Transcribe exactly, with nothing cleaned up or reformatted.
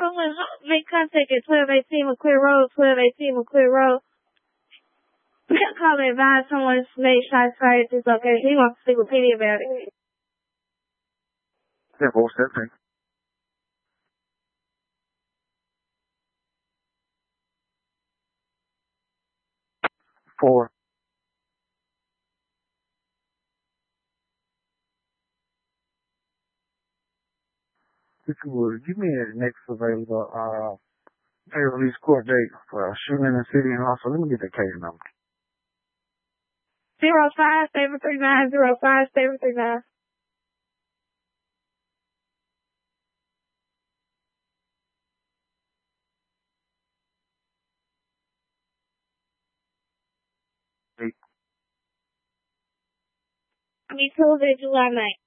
someone make contact at twelve eighteen McClear Road, twelve eighteen McClear Road. Call and advise someone's made shots fired at this location. He wants to speak with P D about it. ten four seventeen. Four. If you would, give me the next available uh pay release court date for a shooting in the city, and also let me get the case number. Zero five seven three nine zero five seven three nine. Eight. Be Tuesday, July ninth.